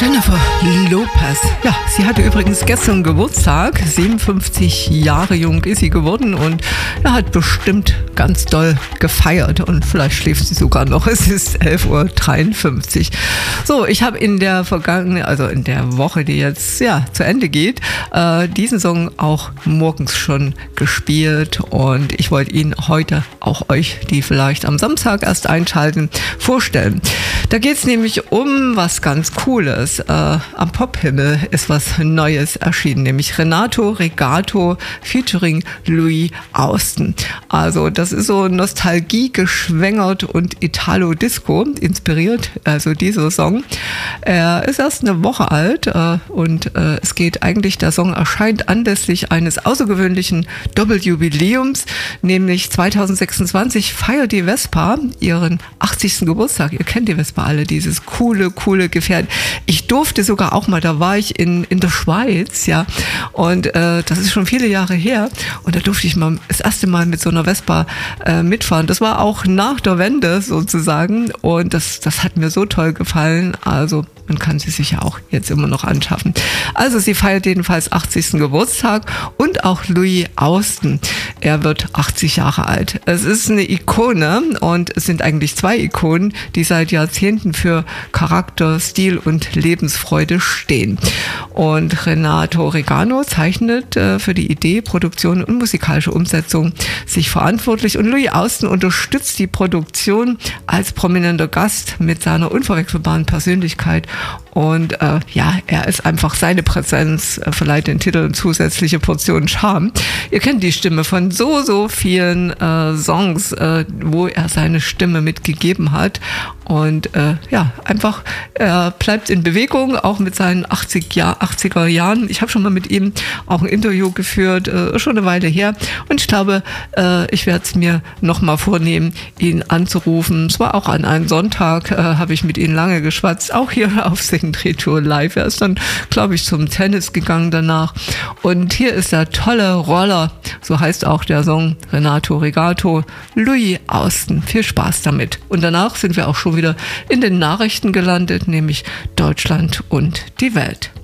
Jennifer Lopez. Ja, sie hatte übrigens gestern Geburtstag. 57 Jahre jung ist sie geworden und hat bestimmt ganz doll gefeiert. Und vielleicht schläft sie sogar noch. Es ist 11:53 Uhr. So, ich habe in der in der Woche, die jetzt zu Ende geht, diesen Song auch morgens schon gespielt. Und ich wollte ihn heute auch euch, die vielleicht am Samstag erst einschalten, vorstellen. Da geht es nämlich um was ganz Cooles. Am Pophimmel ist was Neues erschienen, nämlich Renato Regato featuring Louis Austin. Also das ist so Nostalgie geschwängert und Italo-Disco inspiriert, also dieser Song. Er ist erst eine Woche alt und es geht eigentlich, der Song erscheint anlässlich eines außergewöhnlichen Doppeljubiläums, nämlich 2026 feiert die Vespa ihren 80. Geburtstag. Ihr kennt die Vespa alle, dieses coole Gefährt. Ich durfte sogar auch mal, da war ich in der Schweiz, und das ist schon viele Jahre her, und da durfte ich mal das erste Mal mit so einer Vespa mitfahren. Das war auch nach der Wende sozusagen, und das hat mir so toll gefallen. Also man kann sie sich ja auch jetzt immer noch anschaffen. Also sie feiert jedenfalls 80. Geburtstag und auch Louis Austin. Er wird 80 Jahre alt. Es ist eine Ikone und es sind eigentlich zwei Ikonen, die seit Jahrzehnten für Charakter, Stil und Lebensfreude stehen. Und Renato Regato zeichnet für die Idee, Produktion und musikalische Umsetzung sich verantwortlich, und Louis Austin unterstützt die Produktion als prominenter Gast mit seiner unverwechselbaren Persönlichkeit. Und er ist einfach, seine Präsenz verleiht den Titel eine zusätzliche Portion Charme. Ihr kennt die Stimme von so vielen Songs, wo er seine Stimme mitgegeben hat. Und er bleibt in Bewegung, auch mit seinen 80er Jahren. Ich habe schon mal mit ihm auch ein Interview geführt, schon eine Weile her. Und ich glaube, ich werde es mir nochmal vornehmen, ihn anzurufen. Es war auch an einem Sonntag, habe ich mit ihm lange geschwatzt, auch hier auf Sing-Drehtour live. Er ist dann, glaube ich, zum Tennis gegangen danach. Und hier ist der tolle Roller, so heißt auch der Song, Renato Regato, Louis Austin. Viel Spaß damit. Und danach sind wir auch schon wieder in den Nachrichten gelandet, nämlich Deutschland und die Welt.